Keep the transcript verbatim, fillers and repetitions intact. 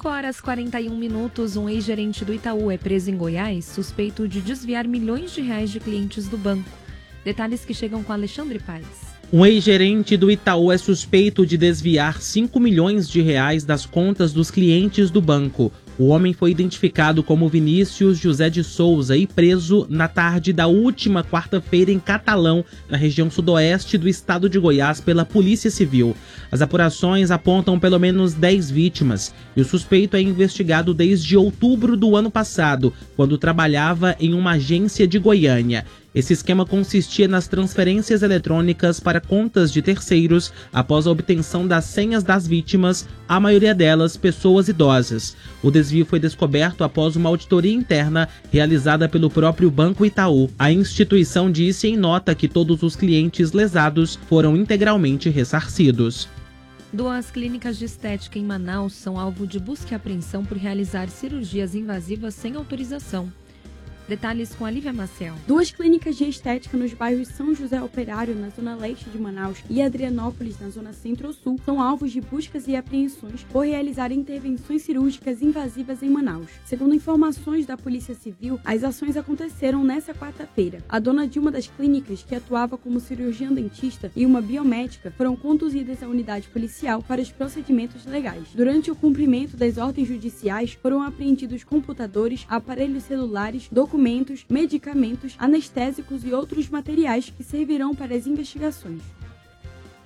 cinco horas e quarenta e um minutos, um ex-gerente do Itaú é preso em Goiás, suspeito de desviar milhões de reais de clientes do banco. Detalhes que chegam com Alexandre Paes. Um ex-gerente do Itaú é suspeito de desviar cinco milhões de reais das contas dos clientes do banco. O homem foi identificado como Vinícius José de Souza e preso na tarde da última quarta-feira em Catalão, na região sudoeste do estado de Goiás, pela Polícia Civil. As apurações apontam pelo menos dez vítimas e o suspeito é investigado desde outubro do ano passado, quando trabalhava em uma agência de Goiânia. Esse esquema consistia nas transferências eletrônicas para contas de terceiros após a obtenção das senhas das vítimas, a maioria delas pessoas idosas. O desvio foi descoberto após uma auditoria interna realizada pelo próprio Banco Itaú. A instituição disse em nota que todos os clientes lesados foram integralmente ressarcidos. Duas clínicas de estética em Manaus são alvo de busca e apreensão por realizar cirurgias invasivas sem autorização. Detalhes com a Lívia Maciel. Duas clínicas de estética nos bairros São José Operário, na zona leste de Manaus, e Adrianópolis, na zona centro-sul, são alvos de buscas e apreensões por realizar intervenções cirúrgicas invasivas em Manaus. Segundo informações da Polícia Civil, as ações aconteceram nesta quarta-feira. A dona de uma das clínicas, que atuava como cirurgiã dentista e uma biomédica, foram conduzidas à unidade policial para os procedimentos legais. Durante o cumprimento das ordens judiciais, foram apreendidos computadores, aparelhos celulares, documentos, documentos, medicamentos, anestésicos e outros materiais que servirão para as investigações.